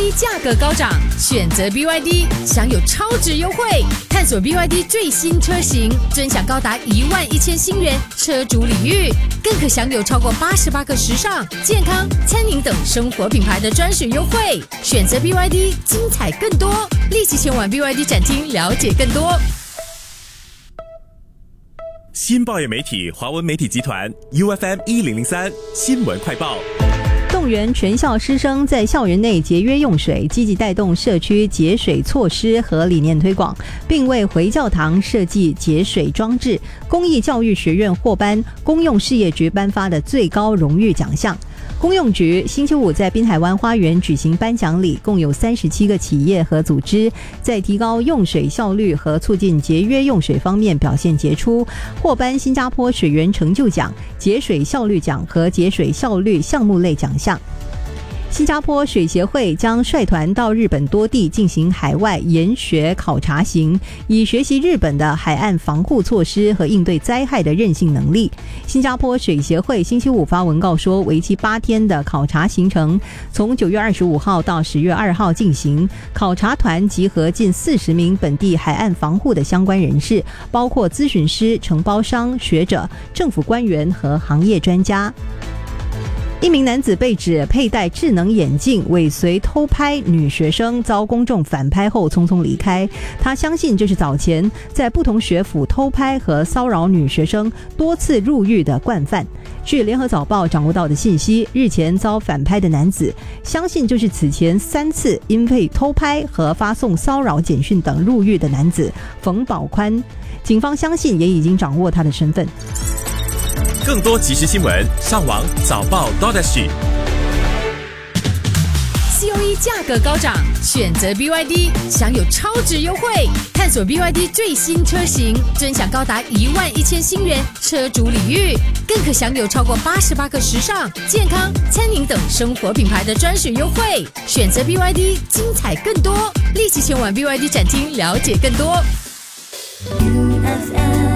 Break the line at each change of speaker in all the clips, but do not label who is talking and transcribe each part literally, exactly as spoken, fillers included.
一价格高涨，选择 B Y D 享有超值优惠。探索 B Y D 最新车型，尊享高达一万一千新元车主礼遇，更可享有超过八十八个时尚、健康、餐饮等生活品牌的专属优惠。选择 B Y D， 精彩更多，立即前往 B Y D 展厅了解更多。
新报业媒体华文媒体集团 U F M 一零零三新闻快报。
动员全校师生在校园内节约用水，积极带动社区节水措施和理念推广，并为回教堂设计节水装置。公益教育学院获颁公用事业局颁发的最高荣誉奖项。公用局星期五在滨海湾花园举行颁奖礼，共有三十七个企业和组织在提高用水效率和促进节约用水方面表现杰出，获颁新加坡水源成就奖、节水效率奖和节水效率项目类奖项。新加坡水协会将率团到日本多地进行海外研学考察行，以学习日本的海岸防护措施和应对灾害的韧性能力。新加坡水协会星期五发文告说，为期八天的考察行程从九月二十五号到十月二号进行。考察团集合近四十名本地海岸防护的相关人士，包括咨询师、承包商、学者、政府官员和行业专家。一名男子被指佩戴智能眼镜尾随偷拍女学生，遭公众反拍后匆匆离开。他相信这是早前在不同学府偷拍和骚扰女学生多次入狱的惯犯。据联合早报掌握到的信息，日前遭反拍的男子相信就是此前三次因为偷拍和发送骚扰简讯等入狱的男子冯宝宽。警方相信也已经掌握他的身份。
更多即时新闻，上网早报 .sg。
C O E 价格高涨，选择 B Y D 享有超值优惠。探索 B Y D 最新车型，尊享高达一万一千新元车主礼遇，更可享有超过八十八个时尚、健康、餐饮等生活品牌的专属优惠。选择 B Y D， 精彩更多，立即前往 B Y D 展厅了解更多。U F M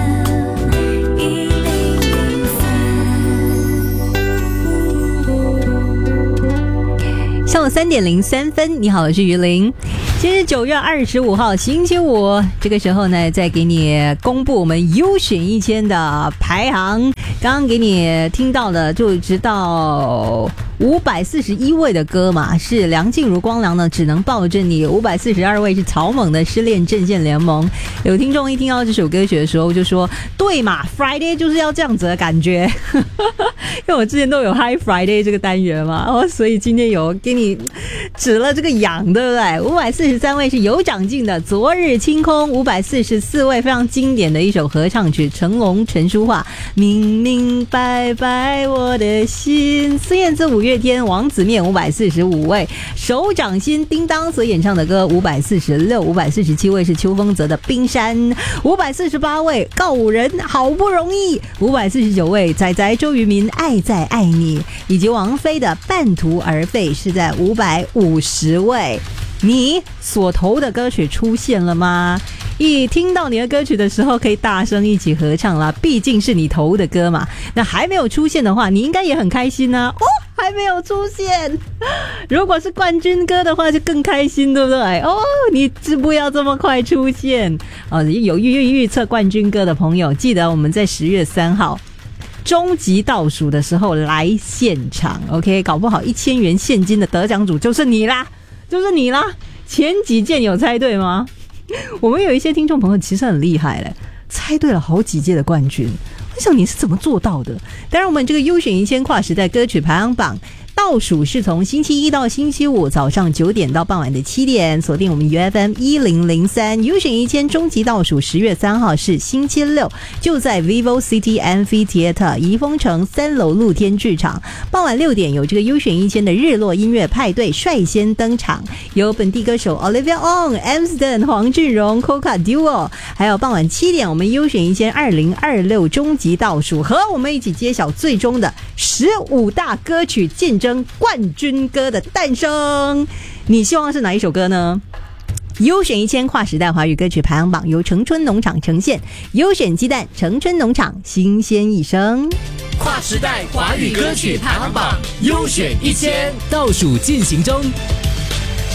上午三点零三分，你好，我是于玲。今天是九月二十五号，星期五，这个时候呢，再给你公布我们优选一千的排行。刚刚给你听到的，就直到五百四十一位的歌嘛，是梁静茹光良呢，只能抱着你。五百四十二位是草蜢的失恋阵线联盟。有听众一听到这首歌曲的时候就说，对嘛 Friday 就是要这样子的感觉。因为我之前都有 Hi Friday 这个单元嘛，哦，所以今天有给你指了这个痒，对不对？五百四十三位是有长进的昨日清空。五百四十四位非常经典的一首合唱曲，成龙陈淑桦明明白白我的心。孙燕姿五月天王子面五百四十五位，手掌心叮当所演唱的歌五百四十六。五百四十七位是邱锋泽的冰山。五百四十八位告五人好不容易。五百四十九位仔仔周渝民爱在爱你，以及王菲的半途而废是在五百五十位。你所投的歌曲出现了吗？一听到你的歌曲的时候可以大声一起合唱啦，毕竟是你投的歌嘛。那还没有出现的话，你应该也很开心啊。哦，还没有出现。如果是冠军歌的话就更开心，对不对？哦，你只不要这么快出现。哦，有预预测冠军歌的朋友，记得我们在十月三号终极倒数的时候来现场 ，OK？ 搞不好一千元现金的得奖主就是你啦，就是你啦！前几届有猜对吗？我们有一些听众朋友其实很厉害嘞，猜对了好几届的冠军。我想你是怎么做到的？当然，我们这个优选一千跨时代歌曲排行榜倒数是从星期一到星期五早上九点到傍晚的七点，锁定我们 U F M 一零零三。优选一千终极倒数十月三号是星期六，就在 Vivo City Amphitheater 怡丰城三楼露天剧场。傍晚六点有这个优选一千的日落音乐派对率先登场，有本地歌手 Olivia Ong、Amsden、黄俊荣、Coca Duo， 还有傍晚七点我们优选一千二零二六终极倒数，和我们一起揭晓最终的十五大歌曲竞争冠军歌的诞生。你希望是哪一首歌呢？优选一千跨时代华语歌曲排行榜由城春农场呈现，优选鸡蛋，城春农场新鲜一生。
跨时代华语歌曲排行榜优选一千倒数进行中。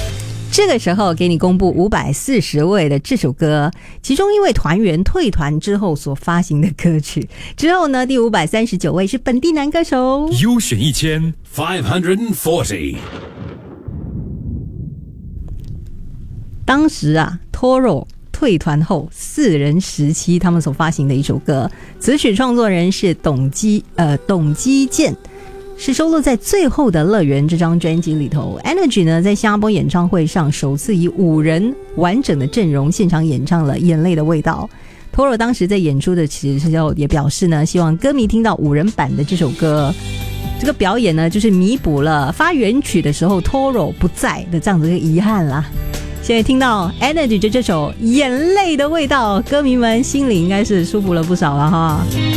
这个时候给你公布五百四十位的这首歌，其中一位团员退团之后所发行的歌曲。之后呢，第五百三十九位是本地男歌手。
优选一千 five forty。
当时啊 Toro 退团后四人时期他们所发行的一首歌，词曲创作人是董基呃董基健，是收录在最后的乐园这张专辑里头。 Energy 呢在新加坡演唱会上首次以五人完整的阵容现场演唱了眼泪的味道。 Toro 当时在演出的时候也表示呢，希望歌迷听到五人版的这首歌。这个表演呢就是弥补了发原曲的时候 Toro 不在的这样子的遗憾啦。现在听到 Energy 的这首眼泪的味道，歌迷们心里应该是舒服了不少了哈。